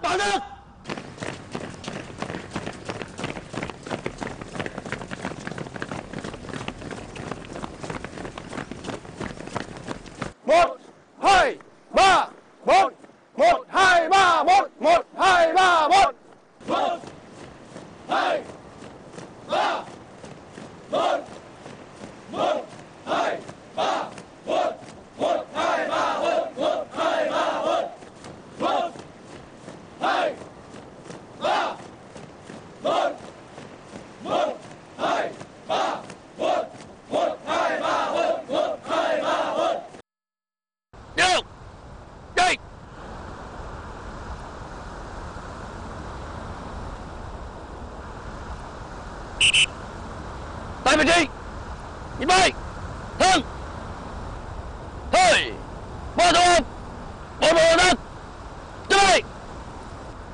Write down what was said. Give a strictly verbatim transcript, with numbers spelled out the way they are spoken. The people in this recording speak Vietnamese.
Bắn được. Một, hai, ba, một. Một, hai, ba, một. Một, hai, ba, một. Một, hai, ba, một. Một, hai, ba, một. Một, hai, ba, một. Một, hai, ba, một. Một, hai, ba, một. Một, hai, ba, một. Một, hai, ba, một. Một, hai, ba, một. Điều. Đi. Tại vị trí. Nhìn bay.